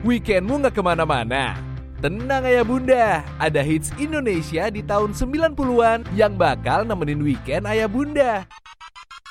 Weekendmu nggak kemana-mana? Tenang ayah bunda, ada hits Indonesia di tahun 90-an yang bakal nemenin weekend ayah bunda.